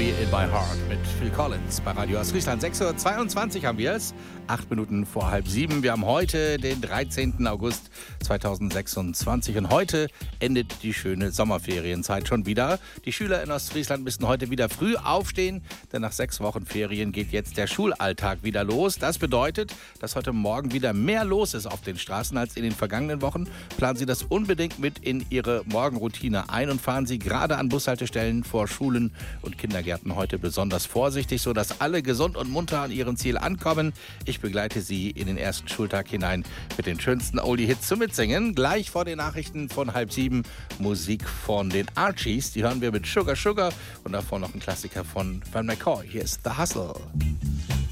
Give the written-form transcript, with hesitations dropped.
Be in My Heart mit Phil Collins bei Radio Ostfriesland. 6:22 Uhr haben wir es. 8 Minuten vor halb 7. Wir haben heute den 13. August 2026 und heute endet die schöne Sommerferienzeit schon wieder. Die Schüler in Ostfriesland müssen heute wieder früh aufstehen, denn nach 6 Wochen Ferien geht jetzt der Schulalltag wieder los. Das bedeutet, dass heute Morgen wieder mehr los ist auf den Straßen als in den vergangenen Wochen. Planen Sie das unbedingt mit in Ihre Morgenroutine ein und fahren Sie gerade an Bushaltestellen vor Schulen und Kindergärten heute besonders vorsichtig, sodass alle gesund und munter an ihrem Ziel ankommen. Ich begleite Sie in den ersten Schultag hinein mit den schönsten Oldie-Hits zum Mitsingen. Gleich vor den Nachrichten von halb 7 Musik von den Archies. Die hören wir mit Sugar Sugar und davor noch ein Klassiker von Van McCoy. Hier ist The Hustle.